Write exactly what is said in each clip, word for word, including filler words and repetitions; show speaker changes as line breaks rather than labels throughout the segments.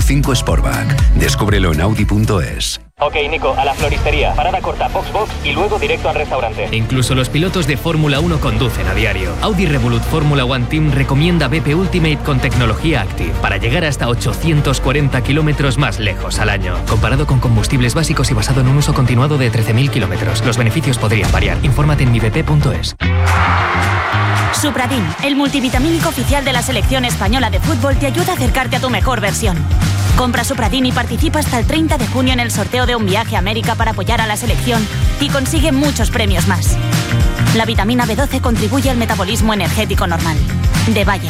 cinco Sportback. Descúbrelo en Audi punto es.
Ok, Nico, a la floristería, parada corta, box box y luego directo al restaurante.
Incluso los pilotos de Fórmula uno conducen a diario. Audi Revolut Fórmula One Team recomienda B P Ultimate con tecnología Active para llegar hasta ochocientos cuarenta kilómetros más lejos al año. Comparado con combustibles básicos y basado en un uso continuado de trece mil kilómetros, los beneficios podrían variar. Infórmate en mi b p punto es.
Supradin, el multivitamínico oficial de la selección española de fútbol, te ayuda a acercarte a tu mejor versión. Compra Supradin y participa hasta el treinta de junio en el sorteo de un viaje a América para apoyar a la selección y consigue muchos premios más. La vitamina B doce contribuye al metabolismo energético normal. De Bayer.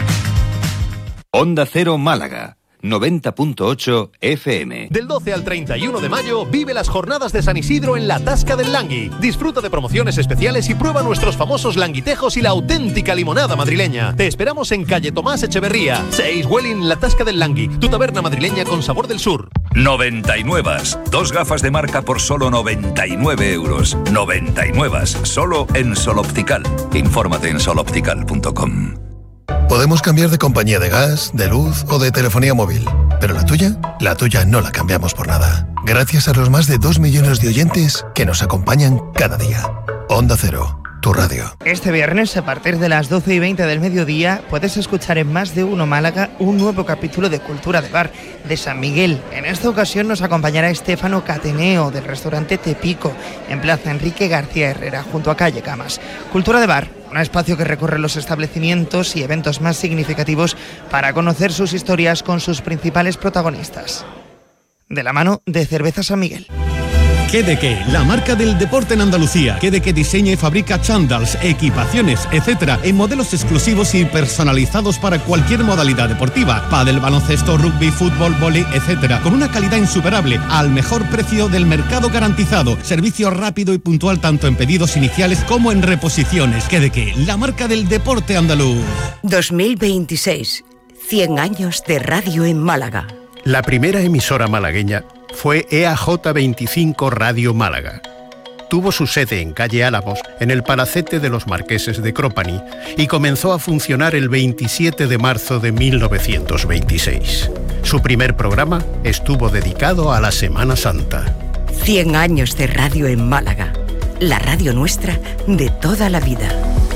Onda Cero Málaga. noventa punto ocho F M.
Del doce al treinta y uno de mayo vive las jornadas de San Isidro en la Tasca del Langui. Disfruta de promociones especiales y prueba nuestros famosos languitejos y la auténtica limonada madrileña. Te esperamos en calle Tomás Echeverría, seis Welling, la Tasca del Langui, tu taberna madrileña con sabor del sur.
noventa y nueve. Dos gafas de marca por solo noventa y nueve euros. noventa y nueve. Solo en Sol Optical. Infórmate en sol optical punto com.
Podemos cambiar de compañía de gas, de luz o de telefonía móvil, pero la tuya, la tuya no la cambiamos por nada. Gracias a los más de dos millones de oyentes que nos acompañan cada día. Onda Cero, tu radio.
Este viernes, a partir de las doce y veinte del mediodía, puedes escuchar en Más de Uno Málaga un nuevo capítulo de Cultura de Bar de San Miguel. En esta ocasión nos acompañará Estefano Cateneo del restaurante Tepico, en Plaza Enrique García Herrera, junto a Calle Camas. Cultura de Bar, un espacio que recorre los establecimientos y eventos más significativos para conocer sus historias con sus principales protagonistas. De la mano de Cerveza San Miguel.
¿Qué de qué? La marca del deporte en Andalucía. ¿Qué de qué diseña y fabrica chándals, equipaciones, etcétera, en modelos exclusivos y personalizados para cualquier modalidad deportiva? Pádel, baloncesto, rugby, fútbol, vóley, etcétera. Con una calidad insuperable, al mejor precio del mercado garantizado. Servicio rápido y puntual tanto en pedidos iniciales como en reposiciones. ¿Qué de qué? La marca del deporte andaluz.
dos mil veintiséis. cien años de radio en Málaga.
La primera emisora malagueña fue E A J veinticinco Radio Málaga. Tuvo su sede en calle Álamos, en el palacete de los Marqueses de Cropani, y comenzó a funcionar el veintisiete de marzo de mil novecientos veintiséis. Su primer programa estuvo dedicado a la Semana Santa.
cien años de radio en Málaga. La radio nuestra de toda la vida.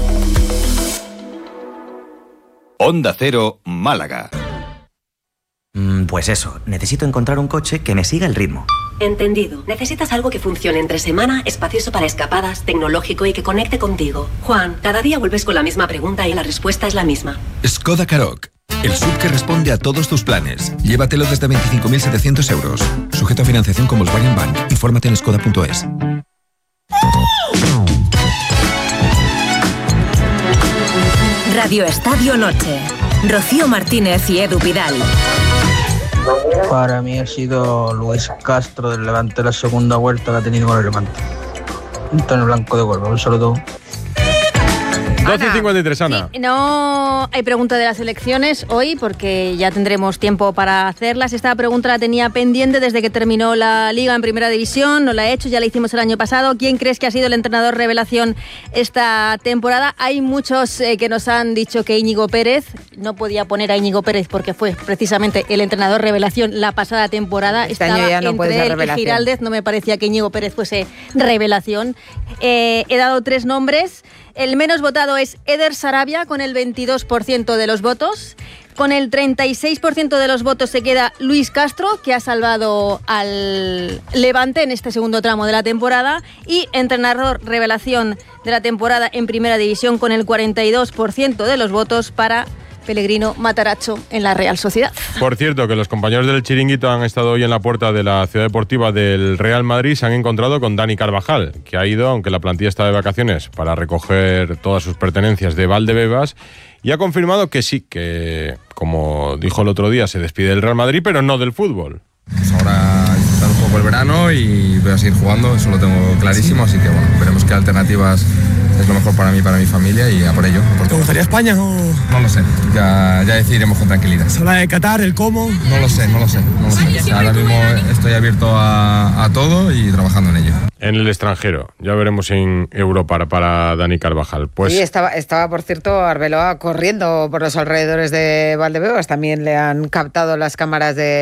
Onda Cero Málaga.
Pues eso, necesito encontrar un coche que me siga el ritmo.
Entendido. Necesitas algo que funcione entre semana, espacioso para escapadas, tecnológico y que conecte contigo. Juan, cada día vuelves con la misma pregunta y la respuesta es la misma.
Skoda Karoq, el S U V que responde a todos tus planes. Llévatelo desde veinticinco mil setecientos euros. Sujeto a financiación con Volkswagen Bank. Infórmate en skoda punto es.
Radio Estadio Noche. Rocío Martínez y Edu Vidal.
Para mí ha sido Luis Castro del Levante, la segunda vuelta que ha tenido con el Levante. Antonio Blanco de Huelva, un saludo.
doce y cincuenta y tres, Ana.
Sí, no hay pregunta de las elecciones hoy porque ya tendremos tiempo para hacerlas. Esta pregunta la tenía pendiente desde que terminó la Liga en Primera División. No la he hecho, ya la hicimos el año pasado. ¿Quién crees que ha sido el entrenador revelación esta temporada? Hay muchos eh, que nos han dicho que Íñigo Pérez. No podía poner a Íñigo Pérez porque fue precisamente el entrenador revelación la pasada temporada.
Este
Estaba
año ya no
entre
puede ser
él
revelación.
y Giraldez. No me parecía que Íñigo Pérez fuese revelación. Eh, he dado tres nombres. El menos votado es Eder Sarabia, con el veintidós por ciento de los votos. Con el treinta y seis por ciento de los votos se queda Luis Castro, que ha salvado al Levante en este segundo tramo de la temporada. Y entrenador revelación de la temporada en Primera División, con el cuarenta y dos por ciento de los votos para Pellegrino Matarazzo en la Real Sociedad.
Por cierto, que los compañeros del Chiringuito han estado hoy en la puerta de la Ciudad Deportiva del Real Madrid. Se han encontrado con Dani Carvajal, que ha ido, aunque la plantilla está de vacaciones, para recoger todas sus pertenencias de Valdebebas, y ha confirmado que sí, que, como dijo el otro día, se despide del Real Madrid, pero no del fútbol.
Pues ahora disfrutar un poco el verano y voy a seguir jugando, eso lo tengo clarísimo, así que bueno, veremos qué alternativas es lo mejor para mí y para mi familia, y a por ello. Por
¿Te gustaría España o...?
No lo sé, ya, ya decidiremos con tranquilidad.
¿Se habla de Qatar, el cómo?
No lo sé, no lo sé, no lo sé. O sea, ahora mismo estoy abierto a, a todo y trabajando en ello.
En el extranjero, ya veremos en Europa para Dani Carvajal. Pues...
Sí, estaba, estaba, por cierto, Arbeloa corriendo por los alrededores de Valdebebas, también le han captado las cámaras de